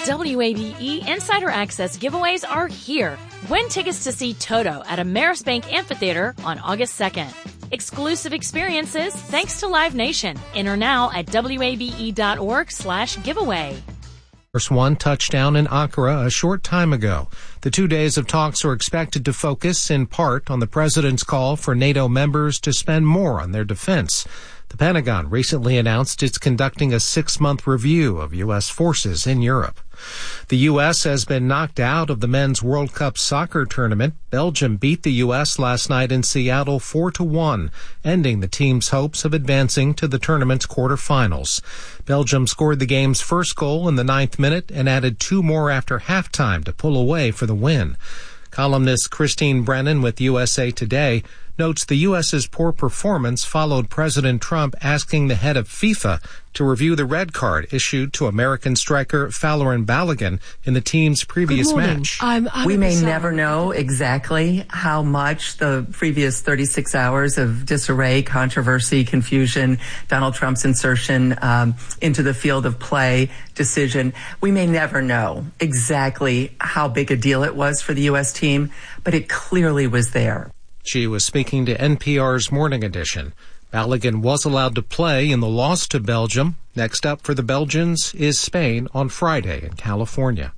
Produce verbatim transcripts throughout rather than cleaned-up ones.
W A B E Insider Access giveaways are here. Win tickets to see Toto at Ameris Bank Amphitheater on August second. Exclusive experiences thanks to Live Nation. Enter now at W A B E dot org slash giveaway. Force One touchdown in Ankara a short time ago. The two days of talks are expected to focus in part on the president's call for NATO members to spend more on their defense. The Pentagon recently announced it's conducting a six-month review of U S forces in Europe. The U S has been knocked out of the Men's World Cup soccer tournament. Belgium beat the U S last night in Seattle four to one, ending the team's hopes of advancing to the tournament's quarterfinals. Belgium scored the game's first goal in the ninth minute and added two more after halftime to pull away for the win. Columnist Christine Brennan with U S A Today notes the U S's poor performance followed President Trump asking the head of FIFA to review the red card issued to American striker Falorin Balogun in the team's previous match. I'm we may never know exactly how much the previous thirty-six hours of disarray, controversy, confusion, Donald Trump's insertion um, into the field of play decision, we may never know exactly how big a deal it was for the U S team, but it clearly was there. She was speaking to N P R's Morning Edition. Balogun was allowed to play in the loss to Belgium. Next up for the Belgians is Spain on Friday in California.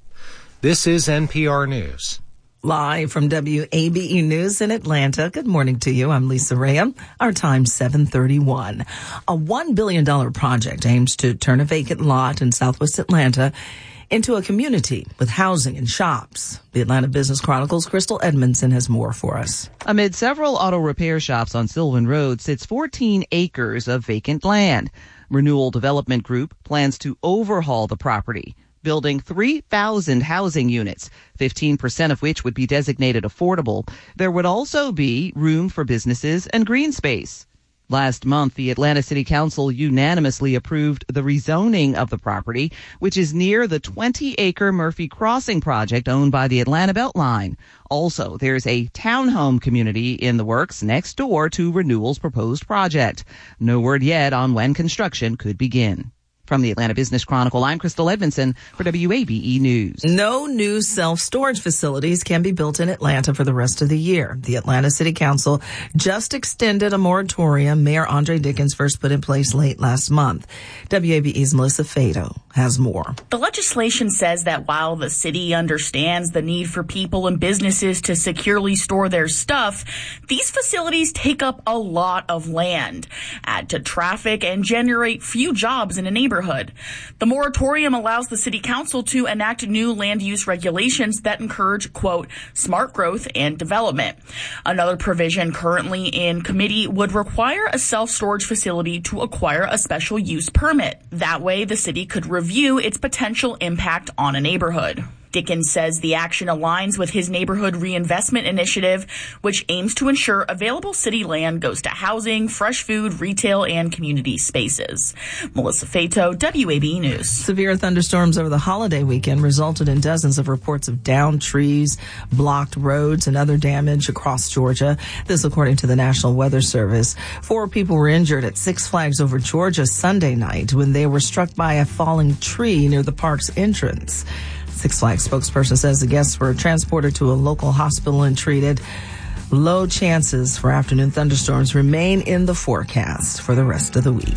This is N P R News. Live from W A B E News in Atlanta. Good morning to you. I'm Lisa Rea. Our time seven thirty-one. A one billion dollars project aims to turn a vacant lot in southwest Atlanta into a community with housing and shops. The Atlanta Business Chronicle's Crystal Edmondson has more for us. Amid several auto repair shops on Sylvan Road sits fourteen acres of vacant land. Renewal Development Group plans to overhaul the property, building three thousand housing units, fifteen percent of which would be designated affordable. There would also be room for businesses and green space. Last month, the Atlanta City Council unanimously approved the rezoning of the property, which is near the twenty-acre Murphy Crossing project owned by the Atlanta Beltline. Also, there's a townhome community in the works next door to Renewal's proposed project. No word yet on when construction could begin. From the Atlanta Business Chronicle, I'm Crystal Edmondson for W A B E News. No new self-storage facilities can be built in Atlanta for the rest of the year. The Atlanta City Council just extended a moratorium Mayor Andre Dickens first put in place late last month. W A B E's Melissa Fado has more. The legislation says that while the city understands the need for people and businesses to securely store their stuff, these facilities take up a lot of land, add to traffic, and generate few jobs in a neighborhood. The moratorium allows the city council to enact new land use regulations that encourage, quote, smart growth and development. Another provision currently in committee would require a self-storage facility to acquire a special use permit. That way, the city could review its potential impact on a neighborhood. Dickens says the action aligns with his neighborhood reinvestment initiative, which aims to ensure available city land goes to housing, fresh food, retail, and community spaces. Melissa Fato, W A B E News. Severe thunderstorms over the holiday weekend resulted in dozens of reports of downed trees, blocked roads, and other damage across Georgia. This according to the National Weather Service. Four people were injured at Six Flags Over Georgia Sunday night when they were struck by a falling tree near the park's entrance. Six Flags spokesperson says the guests were transported to a local hospital and treated. Low chances for afternoon thunderstorms remain in the forecast for the rest of the week.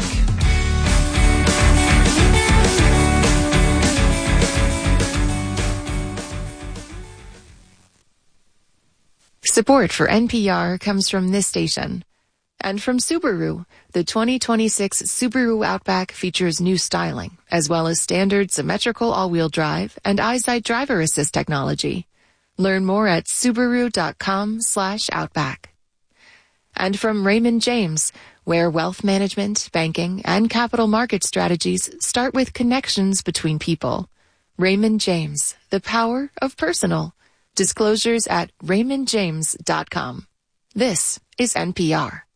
Support for N P R comes from this station. And from Subaru, the twenty twenty-six Subaru Outback features new styling, as well as standard symmetrical all-wheel drive and EyeSight driver assist technology. Learn more at Subaru.com slash Outback. And from Raymond James, where wealth management, banking, and capital market strategies start with connections between people. Raymond James, the power of personal. Disclosures at raymond james dot com. This is N P R.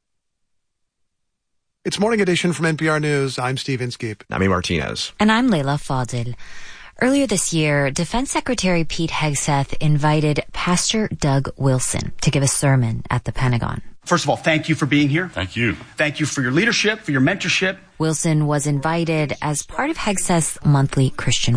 It's Morning Edition from N P R News. I'm Steve Inskeep. Nami Martinez. And I'm Leila Fadil. Earlier this year, Defense Secretary Pete Hegseth invited Pastor Doug Wilson to give a sermon at the Pentagon. First of all, thank you for being here. Thank you. Thank you for your leadership, for your mentorship. Wilson was invited as part of Hegseth's monthly Christian